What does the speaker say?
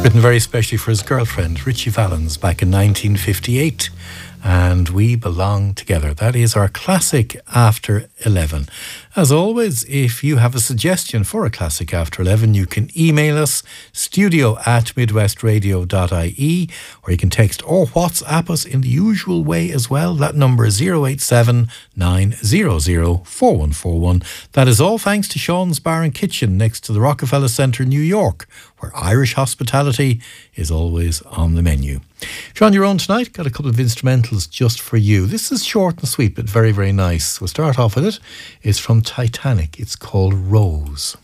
Written very specially for his girlfriend, Richie Valens, back in 1958. And We Belong Together. That is our classic After 11. As always, if you have a suggestion for a classic After 11, you can email us, studio@midwestradio.ie, or you can text or WhatsApp us in the usual way as well. That number is 087 900 4141. That is all thanks to Sean's Bar and Kitchen next to the Rockefeller Centre, New York, where Irish hospitality is always on the menu. Sean, you're on tonight. Got a couple of instrumentals just for you. This is short and sweet, but very, very nice. We'll start off with it. It's from Titanic. It's called Rose.